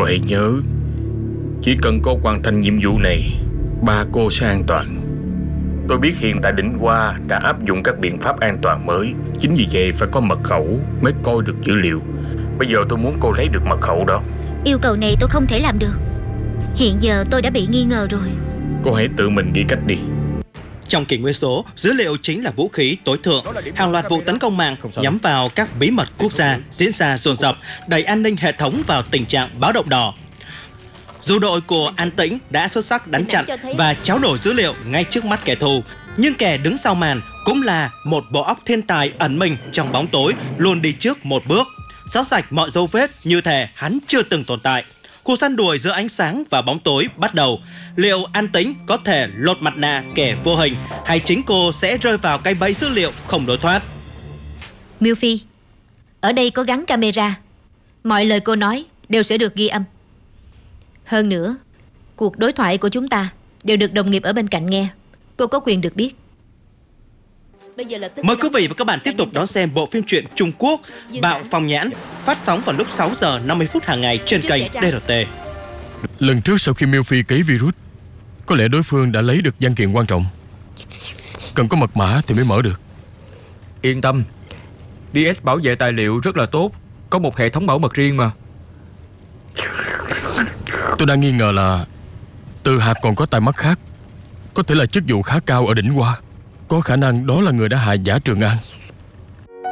cô hãy nhớ, chỉ cần cô hoàn thành nhiệm vụ này, ba cô sẽ an toàn. Tôi biết hiện tại Đỉnh Hoa đã áp dụng các biện pháp an toàn mới. Chính vì vậy phải có mật khẩu mới coi được dữ liệu. Bây giờ tôi muốn cô lấy được mật khẩu đó. Yêu cầu này tôi không thể làm được. Hiện giờ tôi đã bị nghi ngờ rồi. Cô hãy tự mình nghĩ cách đi. Trong kỷ nguyên số, dữ liệu chính là vũ khí tối thượng. Hàng loạt vụ tấn công mạng nhắm vào các bí mật quốc gia diễn ra dồn dập, đẩy an ninh hệ thống vào tình trạng báo động đỏ. Dù đội của An Tĩnh đã xuất sắc đánh chặn và tráo đổi dữ liệu ngay trước mắt kẻ thù, nhưng kẻ đứng sau màn cũng là một bộ óc thiên tài ẩn mình trong bóng tối, luôn đi trước một bước, xóa sạch mọi dấu vết như thể hắn chưa từng tồn tại. Cuộc săn đuổi giữa ánh sáng và bóng tối bắt đầu. Liệu An Tĩnh có thể lột mặt nạ kẻ vô hình, hay chính cô sẽ rơi vào cái bẫy dữ liệu không lối thoát? Miêu Phi, ở đây có gắn camera. Mọi lời cô nói đều sẽ được ghi âm. Hơn nữa, cuộc đối thoại của chúng ta đều được đồng nghiệp ở bên cạnh nghe. Cô có quyền được biết. Mời quý vị và các bạn tiếp tục đón xem bộ phim truyện Trung Quốc Bạo Phong Nhãn, phát sóng vào lúc 6 giờ 50 phút hàng ngày trên kênh DRT. Lần trước sau khi Miêu Phi cấy virus, có lẽ đối phương đã lấy được văn kiện quan trọng. Cần có mật mã thì mới mở được. Yên tâm, DS bảo vệ tài liệu rất là tốt, có một hệ thống bảo mật riêng mà. Tôi đang nghi ngờ là Từ Hạc còn có tai mắt khác. Có thể là chức vụ khá cao ở Đỉnh Hoa. Có khả năng đó là người đã hại giả Trường An.